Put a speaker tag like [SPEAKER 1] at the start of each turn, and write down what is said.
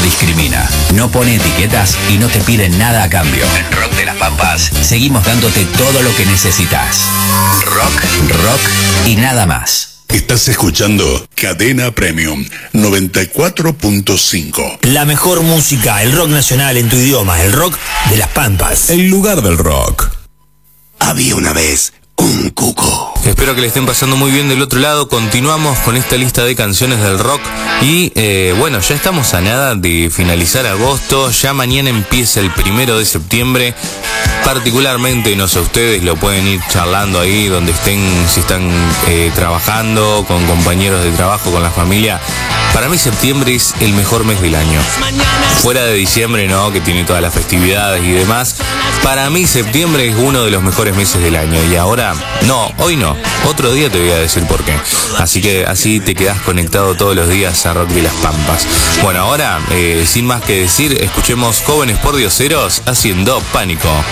[SPEAKER 1] discrimina, no pone etiquetas y no te pide nada a cambio. En Rock de las Pampas seguimos dándote todo lo que necesitas. Rock, rock y nada más.
[SPEAKER 2] Estás escuchando Cadena Premium 94.5.
[SPEAKER 3] La mejor música, el rock nacional en tu idioma, el rock de las Pampas.
[SPEAKER 4] El lugar del rock.
[SPEAKER 5] Había una vez un cuco.
[SPEAKER 6] Espero que le estén pasando muy bien del otro lado. Continuamos con esta lista de canciones del rock. Y bueno, ya estamos a nada de finalizar agosto. Ya mañana empieza el 1 de septiembre. Particularmente, no sé, ustedes lo pueden ir charlando ahí donde estén, si están trabajando, con compañeros de trabajo, con la familia. Para mí septiembre es el mejor mes del año. Fuera de diciembre, ¿no? Que tiene todas las festividades y demás. Para mí septiembre es uno de los mejores meses del año. Y ahora, no, hoy no. Otro día te voy a decir por qué. Así que así te quedás conectado todos los días a Rock de las Pampas. Bueno, ahora, sin más que decir, escuchemos Jóvenes por Dioseros haciendo Pánico.